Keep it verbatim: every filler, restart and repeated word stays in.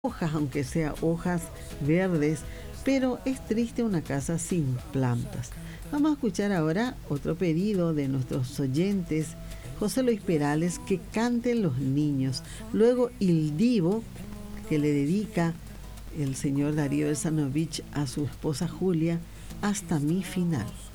hojas, aunque sea hojas verdes, pero es triste una casa sin plantas. Vamos a escuchar ahora otro pedido de nuestros oyentes, José Luis Perales, que canten los niños. Luego Il Divo, que le dedica el señor Darío Elsanovich a su esposa Julia, hasta mi final.